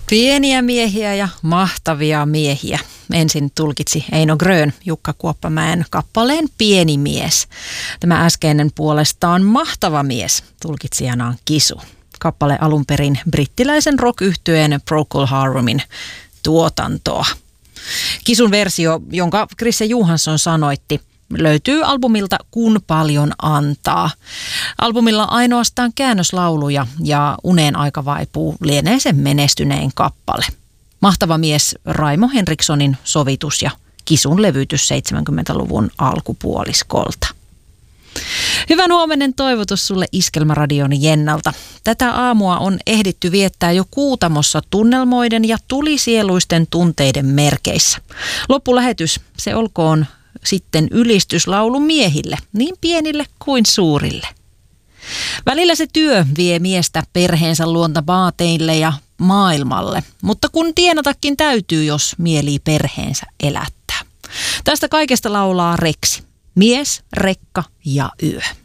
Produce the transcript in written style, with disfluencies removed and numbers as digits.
Pieniä miehiä ja mahtavia miehiä. Ensin tulkitsi Eino Grön Jukka Kuoppamäen kappaleen Pieni mies. Tämä äskeinen puolestaan Mahtava mies, tulkitsijanaan Kisu. Kappale alun perin brittiläisen rock-yhtyeen Procol Harumin tuotantoa. Kisun versio, jonka Chrisse Johansson sanoitti, löytyy albumilta Kun paljon antaa. Albumilla ainoastaan käännöslauluja ja Uneen aika vaipuu lienee sen menestynein kappale. Mahtava mies Raimo Henrikssonin sovitus ja Kisun levytys 70-luvun alkupuoliskolta. Hyvän huomenen toivotus sulle Iskelmäradion Jennalta. Tätä aamua on ehditty viettää jo Kuutamossa tunnelmoiden ja tulisieluisten tunteiden merkeissä. Loppulähetys, se olkoon sitten ylistyslaulu miehille, niin pienille kuin suurille. Välillä se työ vie miestä perheensä luonta vaateille ja maailmalle, mutta kun tienatakin täytyy, jos mielii perheensä elättää. Tästä kaikesta laulaa Reksi. Mies, rekka ja yö.